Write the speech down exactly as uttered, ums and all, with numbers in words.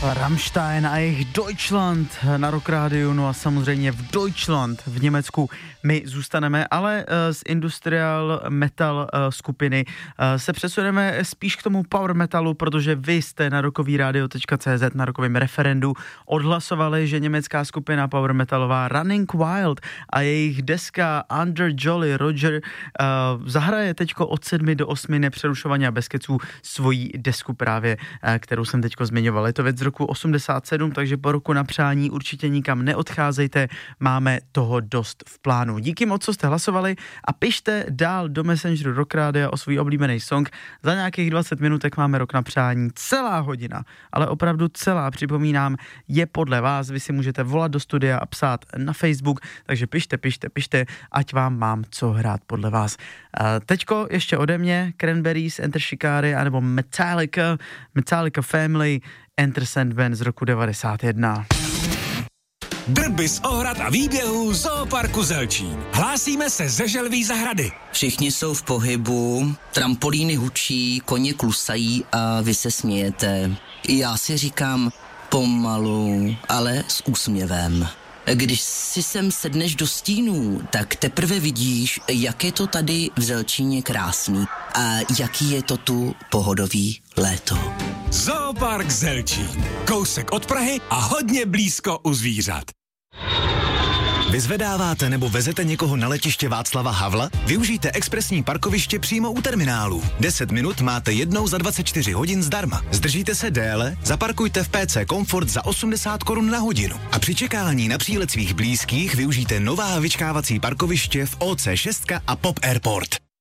Rammstein a jejich Deutschland na Rock Rádiu, no a samozřejmě v Deutschland v Německu my zůstaneme, ale z industrial metal skupiny se přesuneme spíš k tomu power metalu, protože vy jste na rockový radio tečka cé zet na rockovém referendu odhlasovali, že německá skupina power metalová Running Wild a jejich deska Under Jolly Roger uh, zahraje teďko od sedmi do osmi nepřerušovaně a bez keců svoji desku právě, uh, kterou jsem teďko zmiňoval. Je to věc z roku osmdesát sedm, takže po roku na přání určitě nikam neodcházejte, máme toho dost v plánu. Díky moc, co jste hlasovali a pište dál do Messengeru Rock Rádia o svůj oblíbený song. Za nějakých dvacet minutek máme rok na přání, celá hodina, ale opravdu celá, připomínám, je podle vás, vy si můžete volat do studia a psát na Facebook, takže pište, pište, pište, ať vám mám co hrát podle vás. Uh, teďko ještě ode mě Cranberries, Enter Shikari, anebo Metallica, Metallica Family, Enter Sandman z roku devadesát jedna. Drby z ohrad a výběhů Zooparku Zelčín. Hlásíme se ze Želví zahrady. Všichni jsou v pohybu, trampolíny hučí, koně klusají a vy se smějete. Já si říkám pomalu, ale s úsměvem. Když si sem sedneš do stínů, tak teprve vidíš, jak je to tady v Zelčíně krásný a jaký je to tu pohodový léto. Zoopark Zelčín. Kousek od Prahy a hodně blízko u zvířat. Vyzvedáváte nebo vezete někoho na letiště Václava Havla? Využijte expresní parkoviště přímo u terminálu. deset minut máte jednou za dvacet čtyři hodin zdarma. Zdržíte se déle? Zaparkujte v P C Comfort za osmdesát korun na hodinu. A při čekání na přílet svých blízkých využijte nová vyčkávací parkoviště v O C šest a Pop Airport.